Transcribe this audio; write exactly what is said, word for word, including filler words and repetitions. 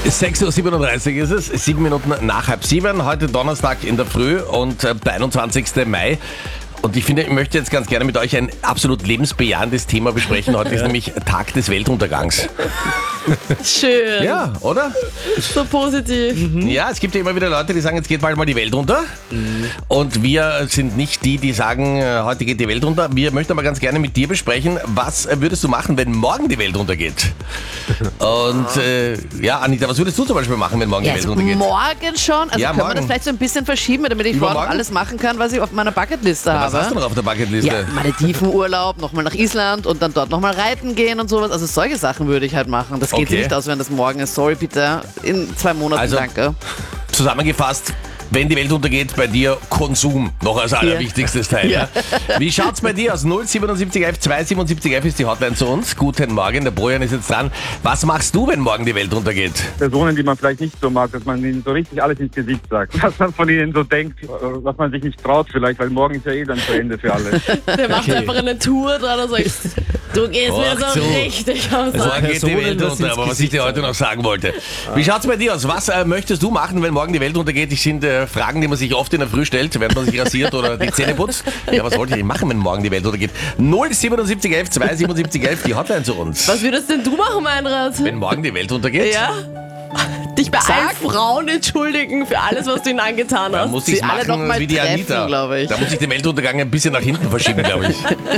sechs Uhr siebenunddreißig ist es, sieben Minuten nach halb sieben, heute Donnerstag in der Früh und äh, der einundzwanzigsten Mai. Und ich finde, ich möchte jetzt ganz gerne mit euch ein absolut lebensbejahendes Thema besprechen. Heute ist nämlich Tag des Weltuntergangs. Schön. Ja, oder? So positiv. Mhm. Ja, es gibt ja immer wieder Leute, die sagen, jetzt geht bald mal die Welt unter. Mhm. Und wir sind nicht die, die sagen, äh, heute geht die Welt unter. Wir möchten aber ganz gerne mit dir besprechen, was äh, würdest du machen, wenn morgen die Welt untergeht? Und äh, ja, Anita, was würdest du zum Beispiel machen, wenn morgen Ja, die Welt also untergeht? morgen schon? Also Ja, können morgen. wir das vielleicht so ein bisschen verschieben, damit ich vorher noch Übermorgen? alles machen kann, was ich auf meiner Bucketliste Was habe? hast du noch auf der Bucketliste? Ja, Maledivenurlaub, nochmal nach Island und dann dort nochmal reiten gehen und sowas. Also solche Sachen würde ich halt machen. Das geht Okay. nicht aus, wenn das morgen ist. Sorry, bitte. In zwei Monaten, Also- danke. Zusammengefasst, wenn die Welt untergeht, bei dir Konsum noch als allerwichtigstes Teil. Ja. Wie schaut's bei dir aus? null siebenundsiebzig elf zweihundertsiebenundsiebzig elf ist die Hotline zu uns. Guten Morgen, der Bojan ist jetzt dran. Was machst du, wenn morgen die Welt untergeht? Personen, die man vielleicht nicht so mag, dass man ihnen so richtig alles ins Gesicht sagt. Was man von ihnen so denkt, was man sich nicht traut vielleicht, weil morgen ist ja eh dann zu Ende für alle. Der macht einfach eine Tour dran und sagt, du gehst mir Ach so so. richtig aus. Morgen geht die Personen Welt was unter, ins aber was ich Gesicht dir heute noch sagen wollte. Wie schaut's bei dir aus? Was äh, möchtest du machen, wenn morgen die Welt untergeht? Das sind äh, Fragen, die man sich oft in der Früh stellt, während man sich rasiert oder die Zähne putzt. Ja, was wollte ich machen, wenn morgen die Welt untergeht? null siebenundsiebzig elf zweihundertsiebenundsiebzig elf, die Hotline zu uns. Was würdest denn du machen, Meinrad? Wenn morgen die Welt untergeht? Ja? Dich bei allen Frauen entschuldigen für alles, was du ihnen angetan Da hast. muss ich Sie alle noch machen mal wie die treffen, Anita. glaube ich. Da muss ich den Weltuntergang ein bisschen nach hinten verschieben, glaube ich.